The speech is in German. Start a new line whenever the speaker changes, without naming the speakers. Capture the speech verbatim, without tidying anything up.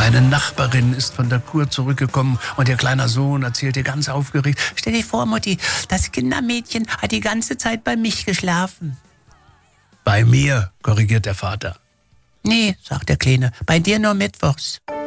Meine Nachbarin ist von der Kur zurückgekommen und ihr kleiner Sohn erzählte ganz aufgeregt: Stell dir vor, Mutti, das Kindermädchen hat die ganze Zeit bei mich geschlafen. Bei mir, korrigiert der Vater. Nee, sagt der Kleine, bei dir nur mittwochs.